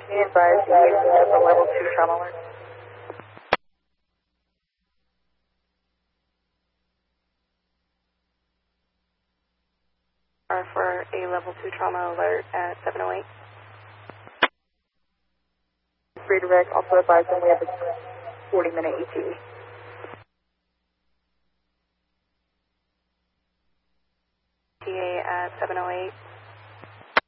Be advised, you have a level 2 trauma alert. For a level 2 trauma alert at 708. Redirect, also advise them we have a 40-minute ETA. ETA at 708.